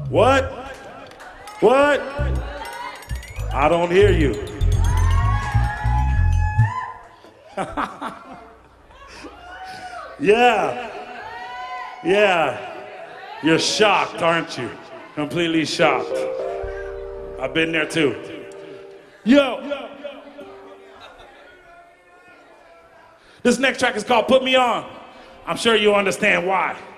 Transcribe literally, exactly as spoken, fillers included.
What? What? I don't hear you. Yeah. Yeah. You're shocked, aren't you? Completely shocked. I've been there too. Yo. This next track is called Put Me On. I'm sure you'll understand why.